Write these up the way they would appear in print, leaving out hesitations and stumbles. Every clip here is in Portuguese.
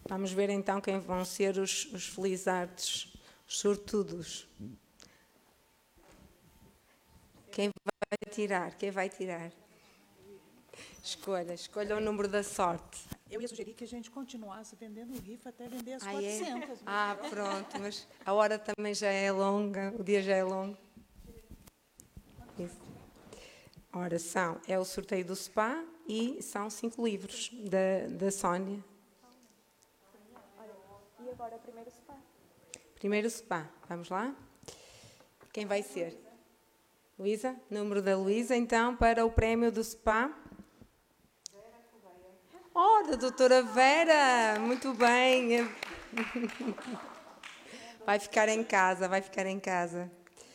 Vamos ver então quem vão ser os felizardos, os sortudos. Quem vai tirar? Quem vai tirar? Escolha o número da sorte. Eu ia sugerir que a gente continuasse vendendo rifa até vender as Ah, 400. é? Ah, pronto, mas a hora também já é longa, o dia já é longo. Isso. Ora, é o sorteio do SPA e são 5 livros da Sónia. E agora o primeiro SPA. Primeiro SPA, vamos lá? Quem vai ser? Luísa? Número da Luísa, então, para o prémio do SPA. Da doutora Vera, muito bem. Vai ficar em casa, vai ficar em casa.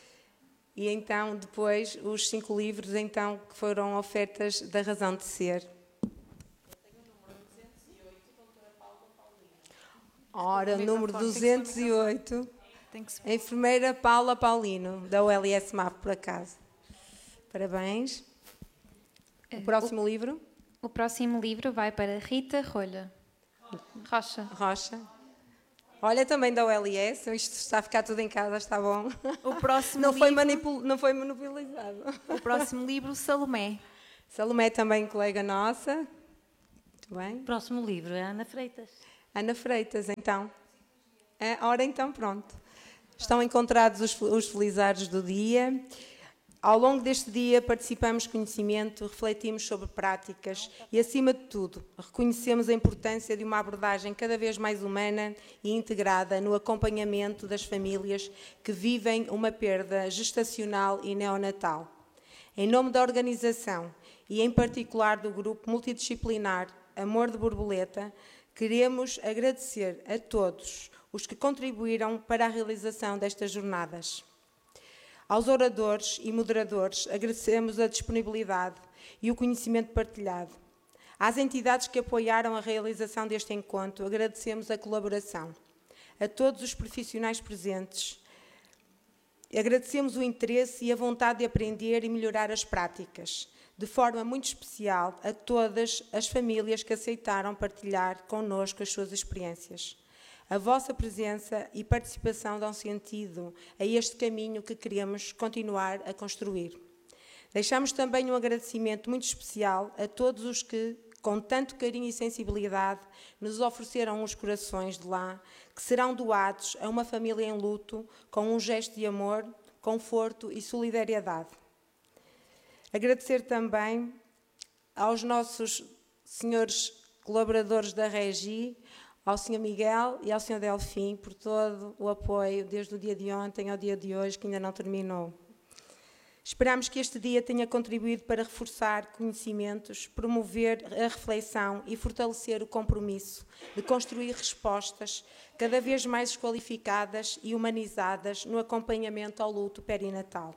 E então, depois, os 5 livros, então, que foram ofertas da Razão de Ser. Eu tenho o número 208, doutora Paula Paulino. Ora, número 208, a enfermeira Paula Paulino, da OLS MAP, por acaso. Parabéns. O próximo livro? O próximo livro vai para Rita Rolha. Rocha. Olha, também da OLS, isto está a ficar tudo em casa, está bom. O próximo não foi monopolizado. O próximo livro, Salomé. Salomé também colega nossa. Muito bem. O próximo livro é Ana Freitas. Ana Freitas, então. Ora, então, pronto. Estão encontrados os felizardos do dia. Ao longo deste dia participamos de conhecimento, refletimos sobre práticas e, acima de tudo, reconhecemos a importância de uma abordagem cada vez mais humana e integrada no acompanhamento das famílias que vivem uma perda gestacional e neonatal. Em nome da organização e, em particular, do grupo multidisciplinar Amor de Borboleta, queremos agradecer a todos os que contribuíram para a realização destas jornadas. Aos oradores e moderadores agradecemos a disponibilidade e o conhecimento partilhado. Às entidades que apoiaram a realização deste encontro, agradecemos a colaboração. A todos os profissionais presentes, agradecemos o interesse e a vontade de aprender e melhorar as práticas. De forma muito especial a todas as famílias que aceitaram partilhar connosco as suas experiências. A vossa presença e participação dão sentido a este caminho que queremos continuar a construir. Deixamos também um agradecimento muito especial a todos os que, com tanto carinho e sensibilidade, nos ofereceram os corações de lá, que serão doados a uma família em luto, com um gesto de amor, conforto e solidariedade. Agradecer também aos nossos senhores colaboradores da Regi, ao Sr. Miguel e ao Sr. Delfim, por todo o apoio, desde o dia de ontem ao dia de hoje, que ainda não terminou. Esperamos que este dia tenha contribuído para reforçar conhecimentos, promover a reflexão e fortalecer o compromisso de construir respostas cada vez mais qualificadas e humanizadas no acompanhamento ao luto perinatal.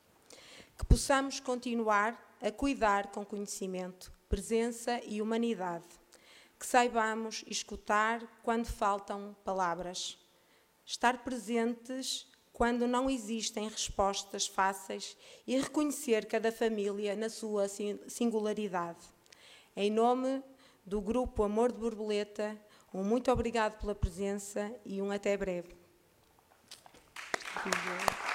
Que possamos continuar a cuidar com conhecimento, presença e humanidade. Que saibamos escutar quando faltam palavras, estar presentes quando não existem respostas fáceis e reconhecer cada família na sua singularidade. Em nome do Grupo Amor de Borboleta, um muito obrigado pela presença e um até breve.